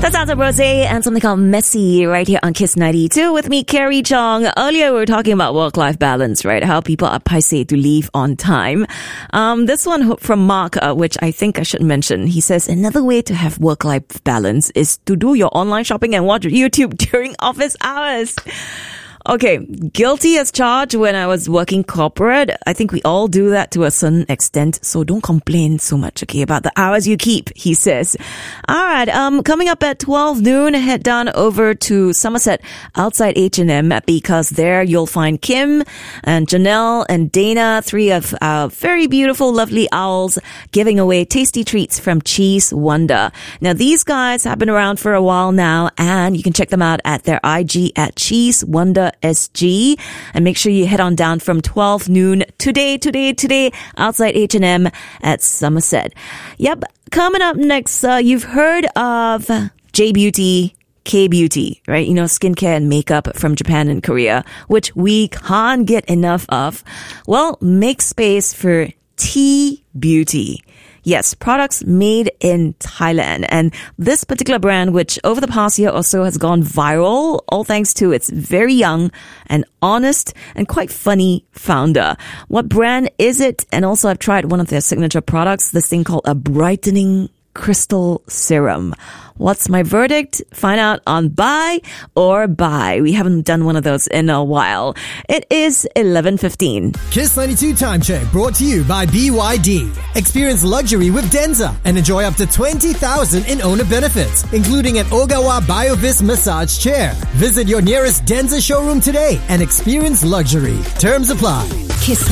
That's Asa Rose and something called Messy right here on Kiss 92 with me, Carrie Chong. Earlier we were talking about work-life balance, right? How people are paiseh to leave on time. This one from Mark, which I think I should mention. He says, another way to have work-life balance is to do your online shopping and watch YouTube during office hours. Okay, guilty as charged when I was working corporate. I think we all do that to a certain extent, so don't complain so much, okay, about the hours you keep, he says. Alright, coming up at 12 noon, head down over to Somerset outside H&M because there you'll find Kim and Janelle and Dana, three of our very beautiful, lovely owls, giving away tasty treats from Cheese Wonder. Now, these guys have been around for a while now, and you can check them out at their IG at Cheese Wonder SG, and make sure you head on down from 12 noon today outside H&M at Somerset. Yep, coming up next, you've heard of J-Beauty, K-Beauty, right? You know, skincare and makeup from Japan and Korea, which we can't get enough of. Well, make space for T-Beauty. Yes, products made in Thailand. And this particular brand, which over the past year or so has gone viral, all thanks to its very young and honest and quite funny founder. What brand is it? And also I've tried one of their signature products, this thing called a brightening crystal serum. What's my verdict? Find out on Buy or Buy. We haven't done one of those in a while. It is 11:15. Kiss 92 Time Check brought to you by BYD. Experience luxury with Denza and enjoy up to 20,000 in owner benefits, including an Ogawa BioVis massage chair. Visit your nearest Denza showroom today and experience luxury. Terms apply. Kiss